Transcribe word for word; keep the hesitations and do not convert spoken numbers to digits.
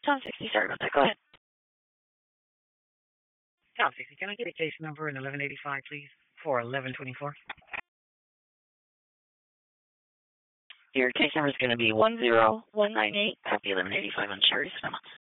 Tom sixty, sorry about that. Go ahead. Tom sixty, can I get a case number in eleven eighty-five, please, for eleven twenty-four? Your case number is going to be one zero one nine eight, copy eleven eighty-five on Cherry Summit.